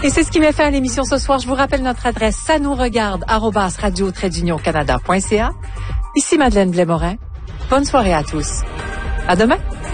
Et c'est ce qui met fin à l'émission ce soir. Je vous rappelle notre adresse, ça nous regarde, @radio-canada.ca. Ici Madeleine Blais-Morin. Bonne soirée à tous. À demain.